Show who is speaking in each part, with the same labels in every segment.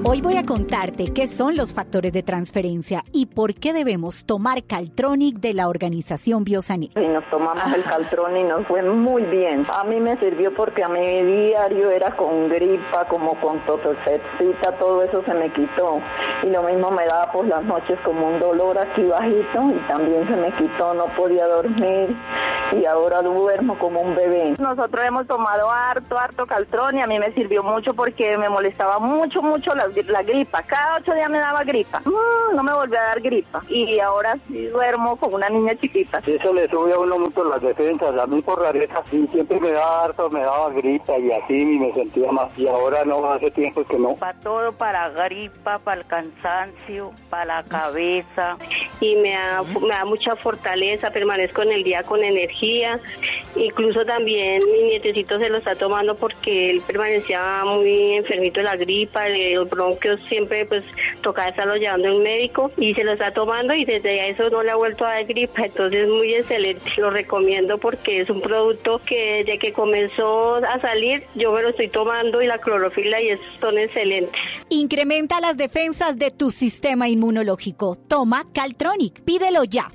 Speaker 1: Hoy voy a contarte qué son los factores de transferencia y por qué debemos tomar Caltronic de la organización Biosanil.
Speaker 2: Y nos tomamos el Caltronic y nos fue muy bien. A mí me sirvió porque a mi diario era con gripa, como con tosecita, todo eso se me quitó. Y lo mismo me daba por las noches como un dolor aquí bajito y también se me quitó, no podía dormir y ahora duermo como un bebé. Nosotros hemos tomado harto Caltronic, a mí me sirvió mucho porque me molestaba mucho la gripa. Cada 8 días me daba gripa. No me volvió a dar gripa. Y ahora sí duermo como una niña chiquita.
Speaker 3: Eso le sube a uno mucho las defensas. A mí por rareza sí, siempre me daba gripa y así y me sentía más. Y ahora no, hace tiempo que no.
Speaker 4: Para todo, para gripa, para el cansancio, para la cabeza.
Speaker 5: Y me da mucha fortaleza, permanezco en el día con energía. Incluso también mi nietecito se lo está tomando porque él permanecía muy enfermito de la gripa, los bronquios siempre pues tocaba estarlo llevando a un médico y se lo está tomando y desde eso no le ha vuelto a dar gripa, entonces muy excelente, lo recomiendo porque es un producto que desde que comenzó a salir yo me lo estoy tomando y la clorofila y esos son excelentes.
Speaker 1: Incrementa las defensas de tu sistema inmunológico. Toma Caltronic, pídelo ya.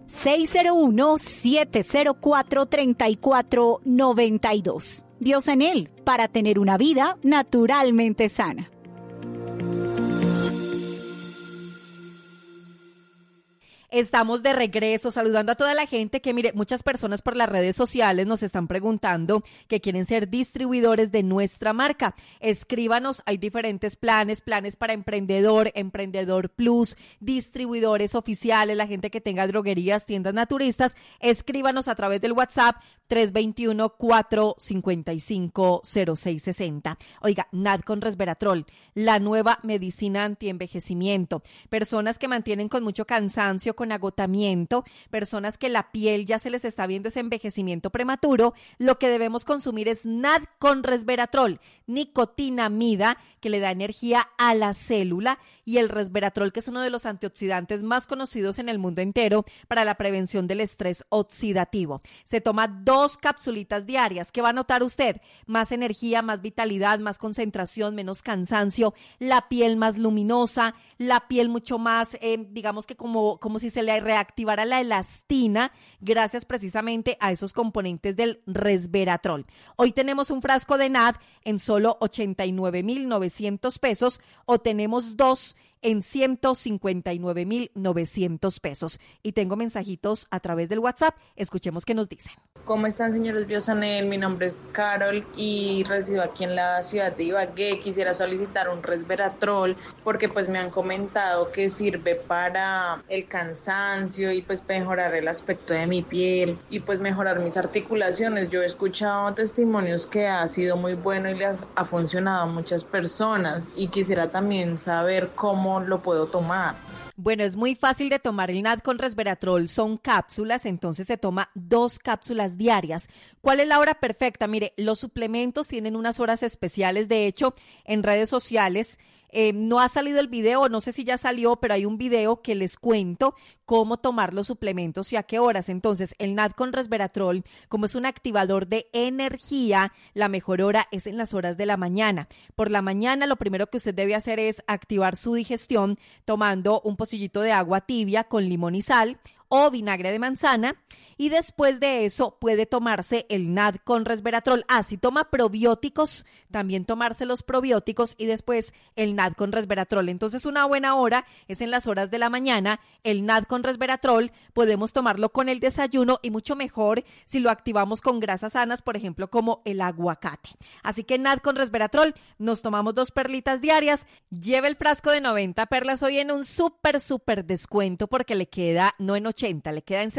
Speaker 1: 601-704-3492. Biosanil, para tener una vida naturalmente sana.
Speaker 6: Estamos de regreso saludando a toda la gente que, mire, muchas personas por las redes sociales nos están preguntando que quieren ser distribuidores de nuestra marca. Escríbanos, hay diferentes planes para emprendedor, emprendedor plus, distribuidores oficiales, la gente que tenga droguerías, tiendas naturistas. Escríbanos a través del WhatsApp 321-455-0660. Oiga, NAD con resveratrol, la nueva medicina antienvejecimiento. Personas que mantienen con mucho cansancio, con agotamiento, personas que la piel ya se les está viendo ese envejecimiento prematuro, lo que debemos consumir es NAD con resveratrol, nicotinamida, que le da energía a la célula, y el resveratrol, que es uno de los antioxidantes más conocidos en el mundo entero para la prevención del estrés oxidativo. Se toma 2 capsulitas diarias. ¿Qué va a notar usted? Más energía, más vitalidad, más concentración, menos cansancio, la piel más luminosa, la piel mucho más, digamos que como si se le reactivara la elastina, gracias precisamente a esos componentes del resveratrol. Hoy tenemos un frasco de NAD en solo 89,900 pesos o tenemos 2 en 159,900 pesos. Y tengo mensajitos a través del WhatsApp. Escuchemos qué nos dicen.
Speaker 7: ¿Cómo están, señores Biosanil? Mi nombre es Carol y resido aquí en la ciudad de Ibagué. Quisiera solicitar un resveratrol porque pues me han comentado que sirve para el cansancio y pues mejorar el aspecto de mi piel y pues mejorar mis articulaciones. Yo he escuchado testimonios que ha sido muy bueno y le ha funcionado a muchas personas y quisiera también saber cómo lo puedo tomar.
Speaker 6: Bueno, es muy fácil de tomar el NAD con resveratrol, son cápsulas, entonces se toma 2 cápsulas diarias. ¿Cuál es la hora perfecta? Mire, los suplementos tienen unas horas especiales, de hecho, en redes sociales. No ha salido el video, no sé si ya salió, pero hay un video que les cuento cómo tomar los suplementos y a qué horas. Entonces, el NAD con resveratrol, como es un activador de energía, la mejor hora es en las horas de la mañana. Por la mañana, lo primero que usted debe hacer es activar su digestión tomando un pocillito de agua tibia con limón y sal o vinagre de manzana, y después de eso puede tomarse el NAD con resveratrol. Si toma probióticos, también tomarse los probióticos y después el NAD con resveratrol. Entonces una buena hora es en las horas de la mañana. El NAD con resveratrol podemos tomarlo con el desayuno y mucho mejor si lo activamos con grasas sanas, por ejemplo, como el aguacate. Así que NAD con resveratrol, nos tomamos 2 perlitas diarias. Lleve el frasco de 90 perlas hoy en un súper descuento porque le queda no en 80, le queda en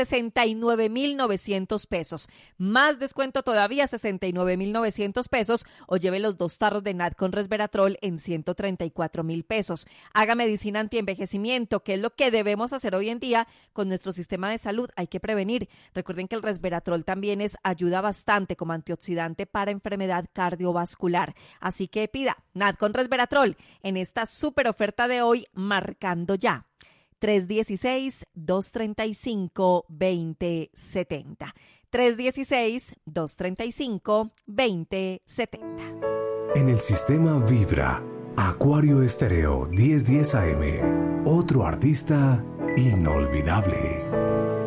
Speaker 6: 69,900 pesos. Más descuento todavía, 69,900 pesos, o lleve los 2 tarros de NAD con resveratrol en 134,000 pesos. Haga medicina antienvejecimiento, que es lo que debemos hacer hoy en día con nuestro sistema de salud. Hay que prevenir. Recuerden que el resveratrol también ayuda bastante como antioxidante para enfermedad cardiovascular. Así que pida NAD con resveratrol en esta súper oferta de hoy, marcando ya 316-235-2070. 316-235-2070.
Speaker 8: En el sistema Vibra, Acuario Estéreo 1010 AM. Otro artista inolvidable.